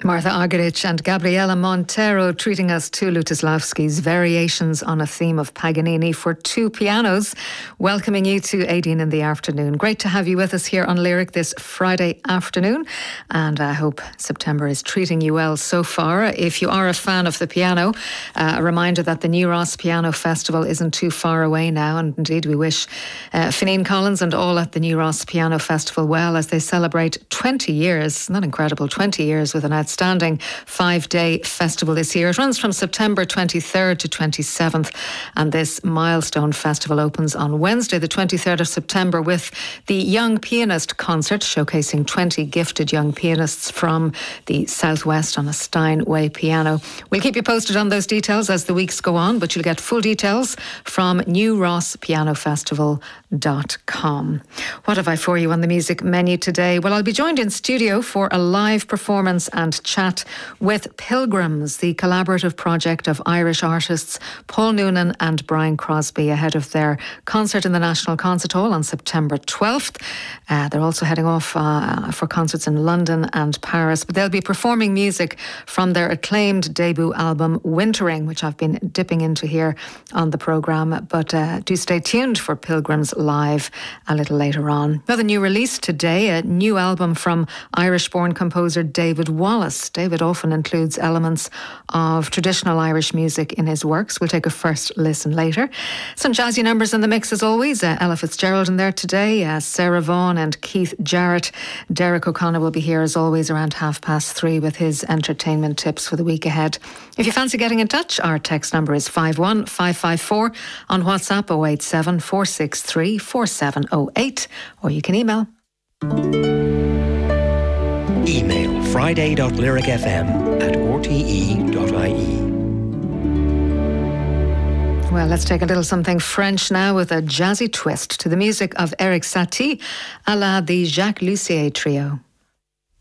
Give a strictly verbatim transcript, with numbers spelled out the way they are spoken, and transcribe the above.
Martha Argerich and Gabriela Montero treating us to Lutosławski's Variations on a Theme of Paganini for two pianos, welcoming you to eighteen in the afternoon. Great to have you with us here on Lyric this Friday afternoon, and I hope September is treating you well so far. If you are a fan of the piano, uh, a reminder that the New Ross Piano Festival isn't too far away now, and indeed we wish uh, Fineen Collins and all at the New Ross Piano Festival well as they celebrate twenty years. Isn't that incredible? twenty years with an outstanding Outstanding five-day festival this year. It runs from September twenty-third to twenty-seventh, and this milestone festival opens on Wednesday, the twenty-third of September, with the Young Pianist Concert, showcasing twenty gifted young pianists from the Southwest on a Steinway piano. We'll keep you posted on those details as the weeks go on, but you'll get full details from new ross piano festival dot com. What have I for you on the music menu today? Well, I'll be joined in studio for a live performance and chat with Pilgrims, the collaborative project of Irish artists Paul Noonan and Brian Crosby, ahead of their concert in the National Concert Hall on September twelfth. Uh, they're also heading off uh, for concerts in London and Paris, but they'll be performing music from their acclaimed debut album Wintering, which I've been dipping into here on the programme. But uh, do stay tuned for Pilgrims live a little later on. Another new release today, a new album from Irish-born composer David Wallace. David often includes elements of traditional Irish music in his works. We'll take a first listen later. Some jazzy numbers in the mix as always. Uh, Ella Fitzgerald in there today, uh, Sarah Vaughan and Keith Jarrett. Derek O'Connor will be here as always around half past three with his entertainment tips for the week ahead. If you fancy getting in touch, our text number is five one five five four. On WhatsApp oh eight seven, four six three, four seven oh eight, or you can email. Email friday dot lyric f m at r t e dot i e. Well, let's take a little something French now with a jazzy twist to the music of Eric Satie, a la the Jacques Lussier Trio.